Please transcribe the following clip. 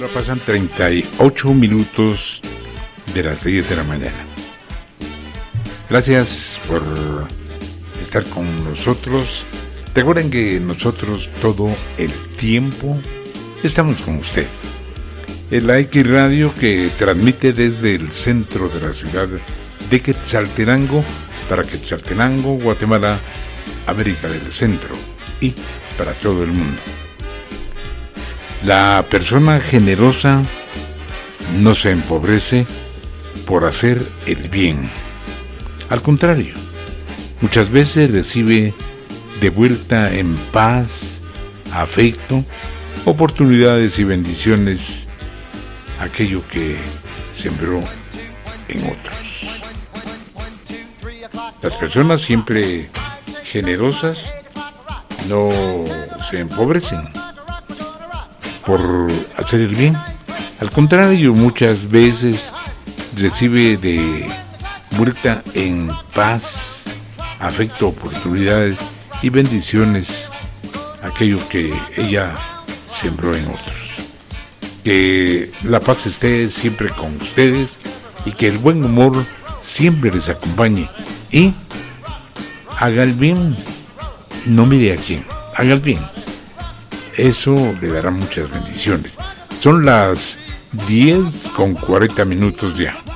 Pasan 38 minutos de las 10 de la mañana. Gracias por estar con nosotros. Recuerden que nosotros todo el tiempo estamos con usted. En la X Radio, que transmite desde el centro de la ciudad de Quetzaltenango para Quetzaltenango, Guatemala, América del Centro y para todo el mundo. La persona generosa no se empobrece por hacer el bien. Al contrario, muchas veces recibe de vuelta en paz, afecto, oportunidades y bendiciones aquello que sembró en otros. Las personas siempre generosas no se empobrecen por hacer el bien. Al contrario, muchas veces recibe de vuelta en paz, afecto, oportunidades y bendiciones aquello que ella sembró en otros. Que la paz esté siempre con ustedes y que el buen humor siempre les acompañe. Y haga el bien, no mire a quién, haga el bien. Eso le dará muchas bendiciones. Son las 10:40 ya.